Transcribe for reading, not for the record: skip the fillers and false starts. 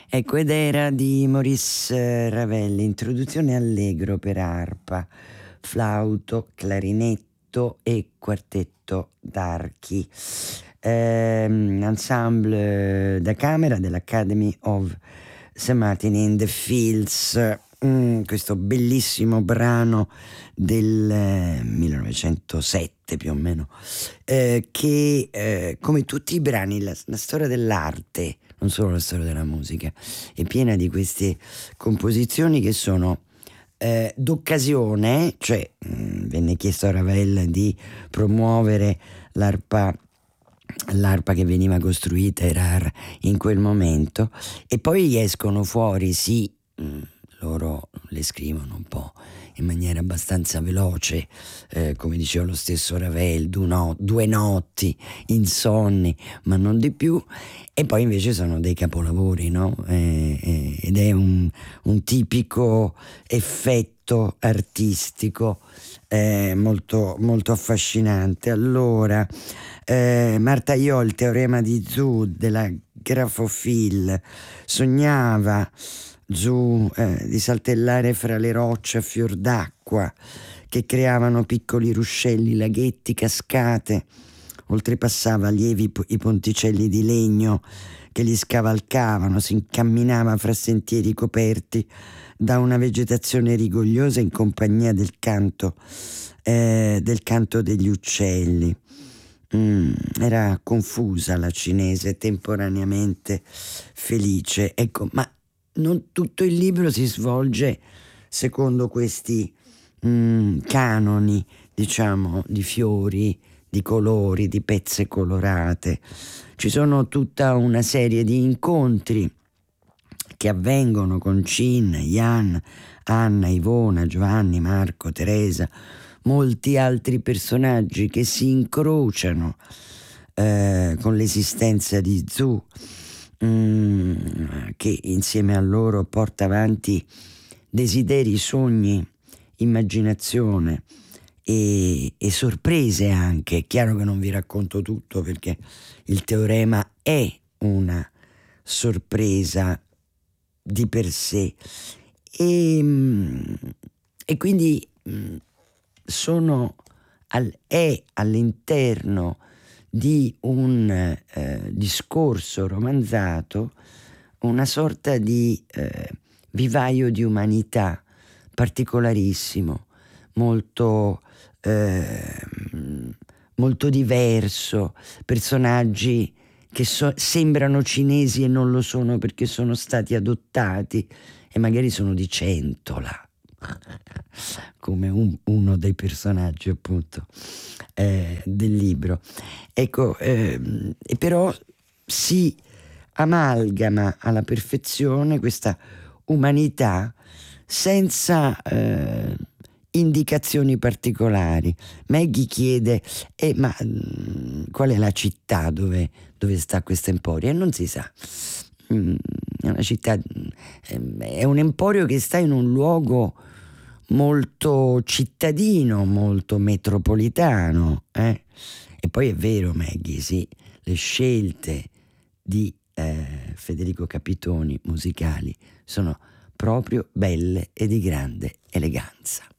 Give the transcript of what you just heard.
Ecco, ed era di Maurice Ravel, introduzione allegro per arpa, flauto, clarinetto e quartetto d'archi. Ensemble da camera dell'Academy of St. Martin in the Fields. Questo bellissimo brano del 1907 più o meno, che come tutti i brani, la storia dell'arte, non solo la storia della musica, è piena di queste composizioni che sono d'occasione, cioè venne chiesto a Ravel di promuovere l'arpa che veniva costruita e rara in quel momento, e poi escono fuori, sì, loro le scrivono un po' in maniera abbastanza veloce, come diceva lo stesso Ravel, due notti insonni, ma non di più, e poi invece sono dei capolavori, no? Ed è un tipico effetto artistico molto, molto affascinante. Allora, Martha Io, il teorema di Zoo della Grafophil, sognava di saltellare fra le rocce a fior d'acqua che creavano piccoli ruscelli, laghetti, cascate. Oltrepassava lievi i ponticelli di legno che li scavalcavano, si incamminava fra sentieri coperti da una vegetazione rigogliosa in compagnia del canto degli uccelli. Era confusa la cinese, temporaneamente felice. Ecco, ma non tutto il libro si svolge secondo questi canoni, diciamo, di fiori, di colori, di pezze colorate. Ci sono tutta una serie di incontri che avvengono con Cin, Jan, Anna, Ivona, Giovanni, Marco, Teresa, molti altri personaggi che si incrociano con l'esistenza di Zhu, che insieme a loro porta avanti desideri, sogni, immaginazione e sorprese anche. È chiaro che non vi racconto tutto perché il teorema è una sorpresa di per sé, e quindi è all'interno di un discorso romanzato una sorta di vivaio di umanità particolarissimo, molto molto diverso, personaggi che sembrano cinesi e non lo sono perché sono stati adottati e magari sono di Centola, come uno dei personaggi appunto del libro. Ecco, e però si amalgama alla perfezione questa umanità senza indicazioni particolari. Maggie chiede ma qual è la città dove sta questo emporio? E non si sa. È una città, è un emporio che sta in un luogo molto cittadino, molto metropolitano, E poi è vero, Maggie, sì, le scelte di Federico Capitoni musicali sono proprio belle e di grande eleganza.